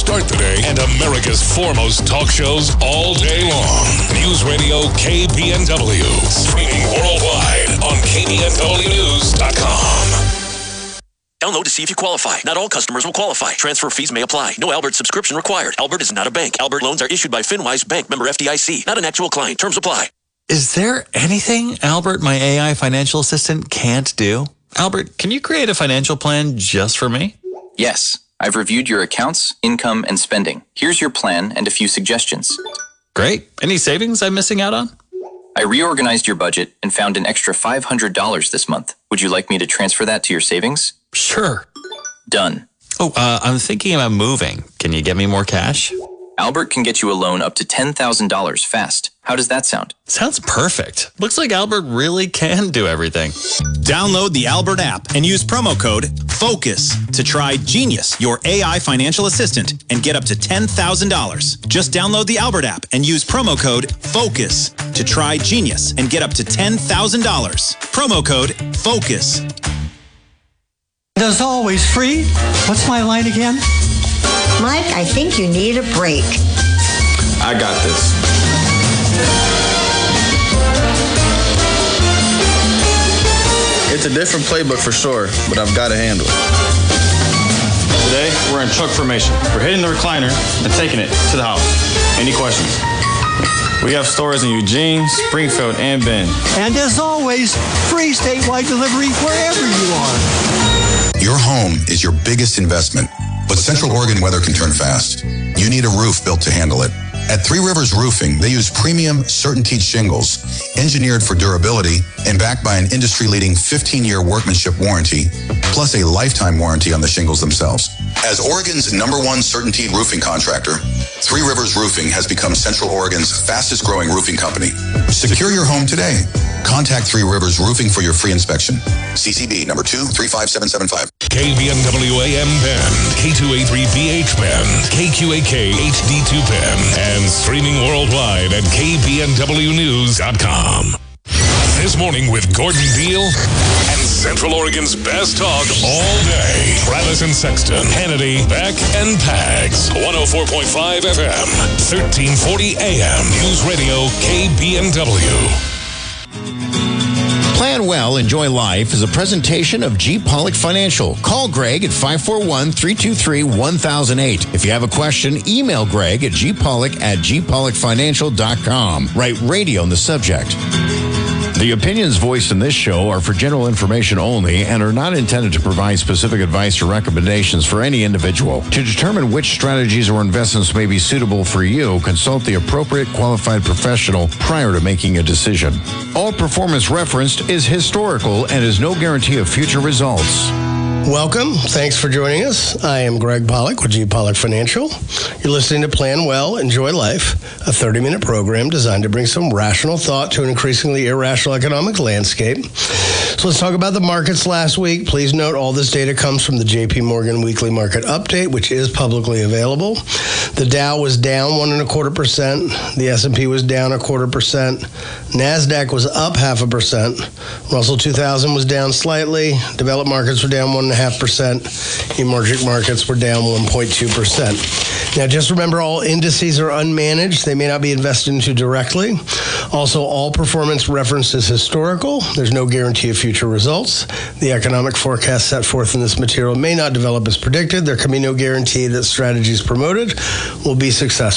Start the day and America's foremost talk shows all day long. News Radio KBNW. Streaming worldwide on KBNWnews.com. Download to see if you qualify. Not all customers will qualify. Transfer fees may apply. No Albert subscription required. Albert is not a bank. Albert loans are issued by FinWise Bank, member FDIC. Not an actual client. Terms apply. Is there anything Albert, my AI financial assistant, can't do? Albert, can you create a financial plan just for me? Yes. I've reviewed your accounts, income, and spending. Here's your plan and a few suggestions. Great. Any savings I'm missing out on? I reorganized your budget and found an extra $500 this month. Would you like me to transfer that to your savings? Sure. Done. Oh, I'm thinking about moving. Can you get me more cash? Albert can get you a loan up to $10,000 fast. How does that sound? Sounds perfect. Looks like Albert really can do everything. Download the Albert app and use promo code FOCUS to try Genius, your AI financial assistant, and get up to $10,000. Just download the Albert app and use promo code FOCUS to try Genius and get up to $10,000. Promo code FOCUS. As always, free. What's my line again? Mike, I think you need a break. I got this. It's a different playbook for sure, but I've got to handle it. Today, we're in truck formation. We're hitting the recliner and taking it to the house. Any questions? We have stores in Eugene, Springfield, and Bend. And as always, free statewide delivery wherever you are. Your home is your biggest investment, but Central Oregon weather can turn fast. You need a roof built to handle it. At Three Rivers Roofing, they use premium CertainTeed shingles, engineered for durability and backed by an industry-leading 15-year workmanship warranty, plus a lifetime warranty on the shingles themselves. As Oregon's #1 CertainTeed roofing contractor, Three Rivers Roofing has become Central Oregon's fastest-growing roofing company. Secure your home today. Contact Three Rivers Roofing for your free inspection. CCB number 235775. KBNW AM Bend, K283BH Bend, KQAK HD2 Bend, and streaming worldwide at KBNWnews.com. This morning with Gordon Deal and Central Oregon's best talk all day. Travis and Sexton, Hannity, Beck, and Pags. 104.5 FM, 1340 AM. News Radio KBNW. Plan Well, Enjoy Life is a presentation of G. Pollock Financial. Call Greg at 541-323-1008. If you have a question, email Greg at gpollock@gpollockfinancial.com. Write radio in the subject. The opinions voiced in this show are for general information only and are not intended to provide specific advice or recommendations for any individual. To determine which strategies or investments may be suitable for you, consult the appropriate qualified professional prior to making a decision. All performance referenced is historical and is no guarantee of future results. Welcome. Thanks for joining us. I am Greg Pollock with G. Pollock Financial. You're listening to Plan Well, Enjoy Life, a 30-minute program designed to bring some rational thought to an increasingly irrational economic landscape. So let's talk about the markets last week. Please note all this data comes from the J.P. Morgan Weekly Market Update, which is publicly available. The Dow was down 1.25%. The S&P was down 0.25%. NASDAQ was up 0.5%. Russell 2000 was down slightly. Developed markets were down 1.5%. Emerging markets were down 1.2%. Now, just remember, all indices are unmanaged. They may not be invested into directly. Also, all performance referenced is historical. There's no guarantee of future results. The economic forecast set forth in this material may not develop as predicted. There can be no guarantee that strategies promoted will be successful.